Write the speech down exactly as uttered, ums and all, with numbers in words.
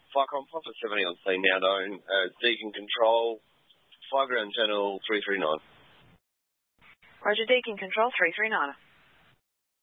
Flycom Papa seventy on scene now, known as Deacon Control, fly ground channel three three nine. Roger, Deacon Control three three nine.